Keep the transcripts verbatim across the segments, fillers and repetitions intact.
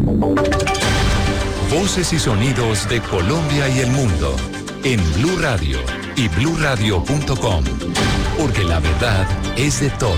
Voces y sonidos de Colombia y el mundo en Blue Radio y blue radio punto com, porque la verdad es de todos.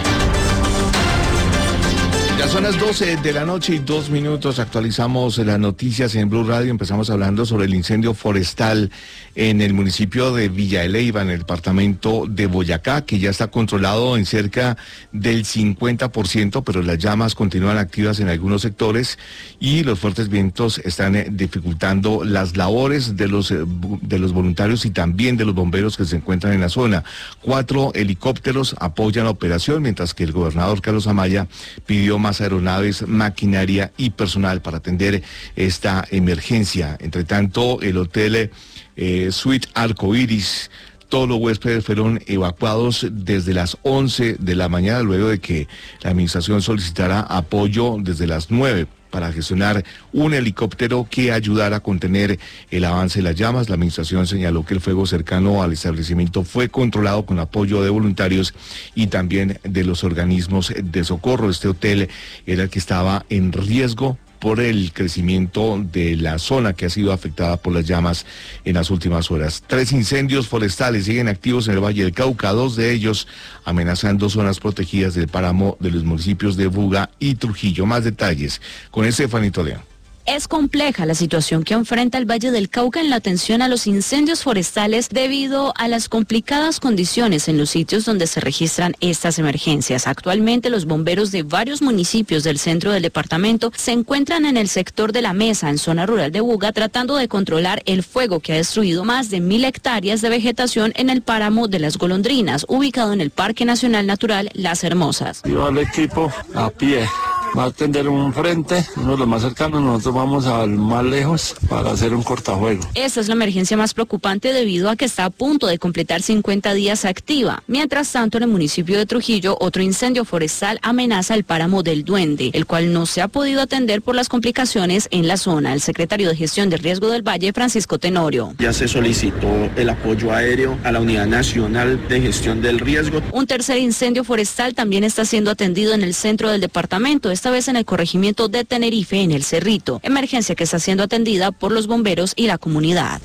Ya son las doce de la noche y dos minutos. Actualizamos las noticias en Blue Radio. Empezamos hablando sobre el incendio forestal en el municipio de Villa de Leyva, en el departamento de Boyacá, que ya está controlado en cerca del cincuenta por ciento, pero las llamas continúan activas en algunos sectores y los fuertes vientos están eh, dificultando las labores de los, eh, de los voluntarios y también de los bomberos que se encuentran en la zona. Cuatro helicópteros apoyan la operación, mientras que el gobernador Carlos Amaya pidió más aeronaves, maquinaria y personal para atender esta emergencia. Entre tanto, el hotel eh, Suite Arcoiris, todos los huéspedes fueron evacuados desde las once de la mañana, luego de que la administración solicitara apoyo desde las nueve para gestionar un helicóptero que ayudara a contener el avance de las llamas. La administración señaló que el fuego cercano al establecimiento fue controlado con apoyo de voluntarios y también de los organismos de socorro. Este hotel era el que estaba en riesgo por el crecimiento de la zona que ha sido afectada por las llamas en las últimas horas. Tres incendios forestales siguen activos en el Valle del Cauca, dos de ellos amenazando zonas protegidas del páramo de los municipios de Buga y Trujillo. Más detalles con Estefanito León. Es compleja la situación que enfrenta el Valle del Cauca en la atención a los incendios forestales debido a las complicadas condiciones en los sitios donde se registran estas emergencias. Actualmente los bomberos de varios municipios del centro del departamento se encuentran en el sector de La Mesa, en zona rural de Buga, tratando de controlar el fuego que ha destruido más de mil hectáreas de vegetación en el páramo de las Golondrinas, ubicado en el Parque Nacional Natural Las Hermosas. Yo al equipo a pie. Va a atender un frente, uno de los más cercanos, nosotros vamos al más lejos para hacer un cortafuego. Esta es la emergencia más preocupante debido a que está a punto de completar cincuenta días activa. Mientras tanto, en el municipio de Trujillo, otro incendio forestal amenaza el páramo del Duende, el cual no se ha podido atender por las complicaciones en la zona. El secretario de Gestión del Riesgo del Valle, Francisco Tenorio. Ya se solicitó el apoyo aéreo a la Unidad Nacional de Gestión del Riesgo. Un tercer incendio forestal también está siendo atendido en el centro del departamento, esta vez en el corregimiento de Tenerife, en el Cerrito, emergencia que está siendo atendida por los bomberos y la comunidad.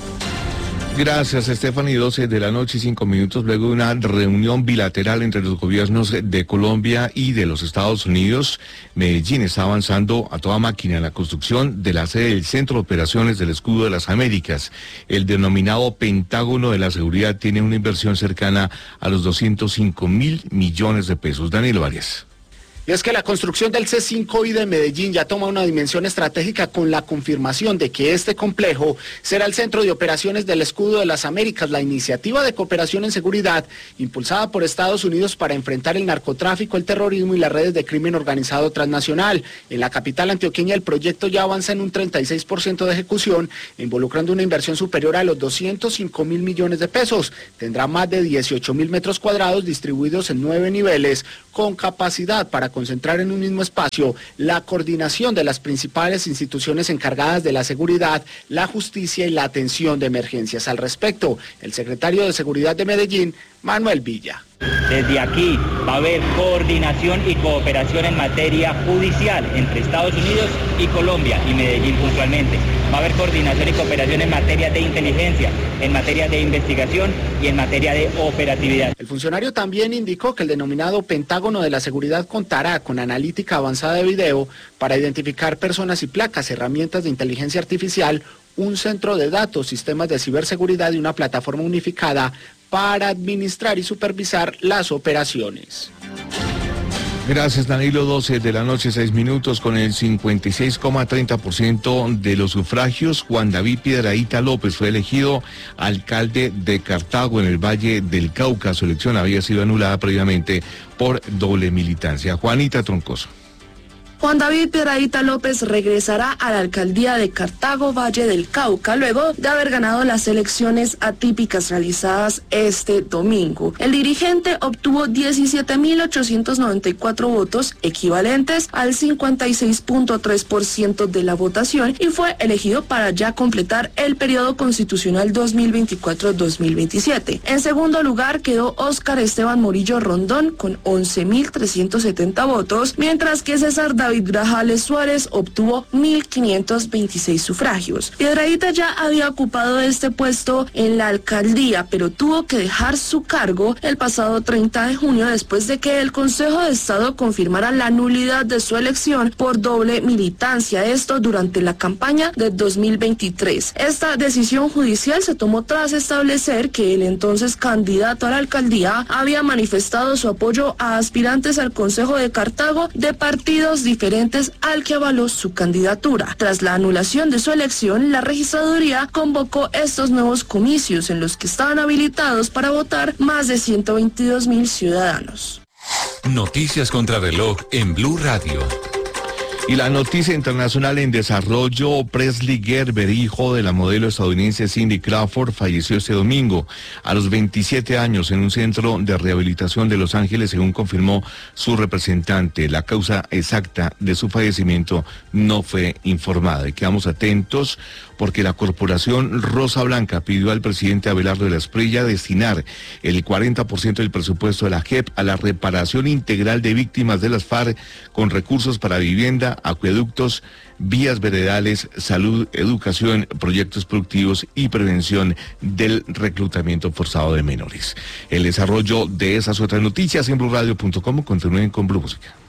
Gracias, Stephanie. doce de la noche y cinco minutos, luego de una reunión bilateral entre los gobiernos de Colombia y de los Estados Unidos. Medellín está avanzando a toda máquina en la construcción de la sede del Centro de Operaciones del Escudo de las Américas. El denominado Pentágono de la Seguridad tiene una inversión cercana a los doscientos cinco mil millones de pesos. Daniel Arias. Y es que la construcción del C cinco I de Medellín ya toma una dimensión estratégica con la confirmación de que este complejo será el centro de operaciones del Escudo de las Américas, la iniciativa de cooperación en seguridad impulsada por Estados Unidos para enfrentar el narcotráfico, el terrorismo y las redes de crimen organizado transnacional. En la capital antioqueña el proyecto ya avanza en un treinta y seis por ciento de ejecución, involucrando una inversión superior a los doscientos cinco mil millones de pesos. Tendrá más de dieciocho mil metros cuadrados distribuidos en nueve niveles, con capacidad para concentrar en un mismo espacio la coordinación de las principales instituciones encargadas de la seguridad, la justicia y la atención de emergencias. Al respecto, el secretario de Seguridad de Medellín, Manuel Villa. Desde aquí va a haber coordinación y cooperación en materia judicial entre Estados Unidos y Colombia y Medellín puntualmente. Va a haber coordinación y cooperación en materia de inteligencia, en materia de investigación y en materia de operatividad. El funcionario también indicó que el denominado Pentágono de la Seguridad contará con analítica avanzada de video para identificar personas y placas, herramientas de inteligencia artificial, un centro de datos, sistemas de ciberseguridad y una plataforma unificada para administrar y supervisar las operaciones. Gracias, Danilo. doce de la noche, seis minutos, con el cincuenta y seis coma treinta por ciento de los sufragios. Juan David Piedrahíta López fue elegido alcalde de Cartago, en el Valle del Cauca. Su elección había sido anulada previamente por doble militancia. Juanita Troncoso. Juan David Piedrahíta López regresará a la alcaldía de Cartago, Valle del Cauca, luego de haber ganado las elecciones atípicas realizadas este domingo. El dirigente obtuvo diecisiete mil ochocientos noventa y cuatro votos, equivalentes al cincuenta y seis punto tres por ciento de la votación, y fue elegido para ya completar el periodo constitucional dos mil veinticuatro dos mil veintisiete. En segundo lugar quedó Óscar Esteban Morillo Rondón con once mil trescientos setenta votos, mientras que César David Grajales Suárez obtuvo mil quinientos veintiséis sufragios. Piedrahíta ya había ocupado este puesto en la alcaldía, pero tuvo que dejar su cargo el pasado treinta de junio después de que el Consejo de Estado confirmara la nulidad de su elección por doble militancia, esto durante la campaña de dos mil veintitrés. Esta decisión judicial se tomó tras establecer que el entonces candidato a la alcaldía había manifestado su apoyo a aspirantes al Consejo de Cartago de partidos diferentes al que avaló su candidatura. Tras la anulación de su elección, la registraduría convocó estos nuevos comicios en los que estaban habilitados para votar más de ciento veintidós mil ciudadanos. Noticias contra reloj en Blue Radio. Y la noticia internacional en desarrollo: Presley Gerber, hijo de la modelo estadounidense Cindy Crawford, falleció este domingo a los veintisiete años en un centro de rehabilitación de Los Ángeles, según confirmó su representante. La causa exacta de su fallecimiento no fue informada. Y quedamos atentos porque la corporación Rosa Blanca pidió al presidente Abelardo de la Espriella destinar el cuarenta por ciento del presupuesto de la J E P a la reparación integral de víctimas de las FARC, con recursos para vivienda, acueductos, vías veredales, salud, educación, proyectos productivos y prevención del reclutamiento forzado de menores. El desarrollo de esas otras noticias en blue radio punto com. Continúen con Blue Música.